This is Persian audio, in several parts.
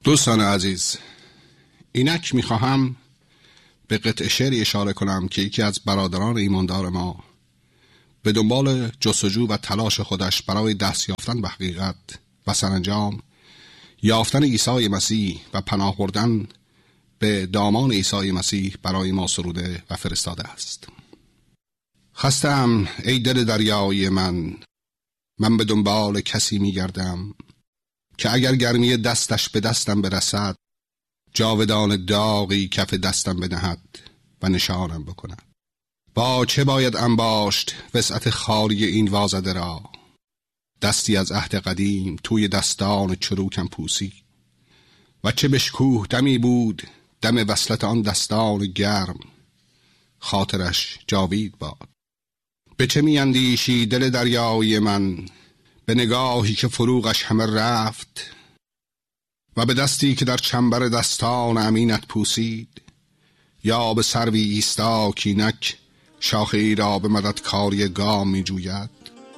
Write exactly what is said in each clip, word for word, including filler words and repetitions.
دوستان عزیز، اینک میخواهم به قطع شعری اشاره کنم که یکی از برادران ایماندار ما به دنبال جستجو و تلاش خودش برای دست یافتن به حقیقت و سرانجام یافتن عیسی مسیح و پناه بردن به دامان عیسی مسیح برای ما سروده و فرستاده است. خستم ای دل دریایی من، من به دنبال کسی میگردم که اگر گرمی دستش به دستم برسد، جاودان داغی کف دستم بدهد و نشانم بکند. با چه باید انباشت وسعت خالی این وازده را؟ دستی از عهد قدیم توی دستان چروکم پوسی، و چه بشکوه دمی بود دم وصلت آن دستان گرم، خاطرش جاوید باد. به چه می اندیشی دل دریایی من، به نگاهی که فروغش همه رفت و به دستی که در چنبر دستان امینت پوسید؟ یا به سروی ایستا کینک شاخه ای را به مددکاری گام می جوید؟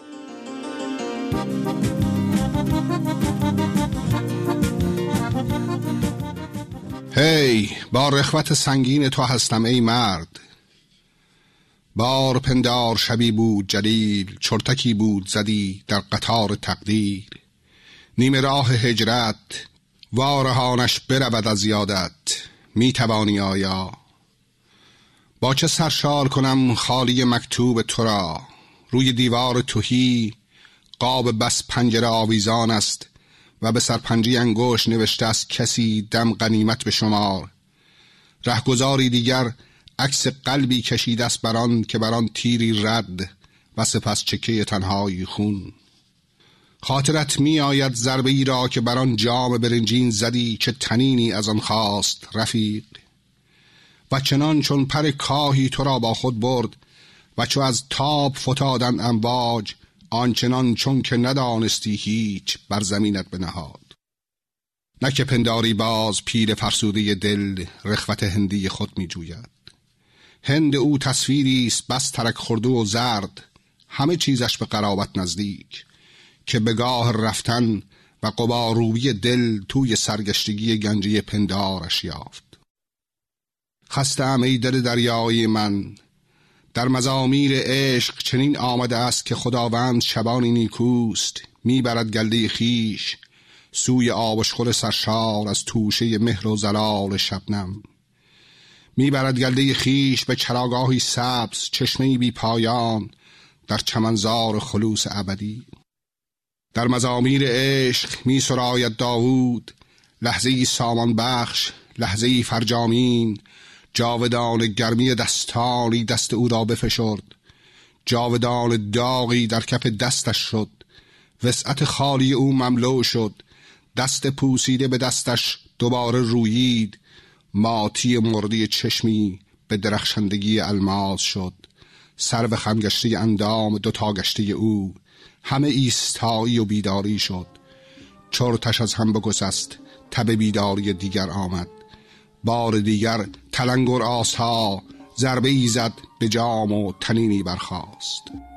هی با رخوت سنگین تو هستم ای مرد، بار پندار شبی بود جلیل، چرتکی بود زدی در قطار تقدیر. نیمه راه هجرت وارهانش برود از یادت، می توانی آیا؟ با چه سرشار کنم خالی مکتوب تو را؟ روی دیوار تهی قاب بس پنجره آویزان است و به سرپنجی انگشت نوشته است کسی دم غنیمت به شمار. رهگذاری دیگر عکس قلبی کشیده است بران که بران تیری رد و سپس چکه تنهایی خون. خاطرت می آید ضربه ای را که بران جام برنجین زدی، چه تنینی از آن خواست رفیق. و چنان چون پر کاهی تو را با خود برد و چو از تاب فتادن امواج، آنچنان چون که ندانستی هیچ بر زمینت بنهاد. نه که پنداری باز پیر فرسوده دل رخوت هندی خود می جوید. هند او تصویری است بس ترک خورده و زرد، همه چیزش به قرابت نزدیک، که به گاه رفتن و قبارویی دل توی سرگشتگی گنجی پندارش یافت. خستم ای دل دریایی من، در مزامیر عشق چنین آمده است که خداوند شبانی نیکوست، میبرد گلده خیش سوی آبشخور سرشار از توشه مهر و زلال شبنم. میبرد گلده خیش به چراگاهی سبز، چشمه‌ای بی پایان در چمنزار خلوص ابدی. در مزامیر عشق می سراید داوود لحظه‌ای سامان بخش، لحظه‌ای فرجامین، جاودان گرمی دستانی دست او را بفشرد، جاودان داغی در کف دستش شد، وسعت خالی او مملو شد، دست پوسیده به دستش دوباره رویید، ماتی مردی چشمی به درخشندگی الماس شد، سرو خمگشته اندام دوتا گشته او همه ایستایی و بیداری شد. چرتش از هم بگسست، تب بیداری دیگر آمد، بار دیگر تلنگر آسها ضربه ای زد به جام و تنینی برخاست.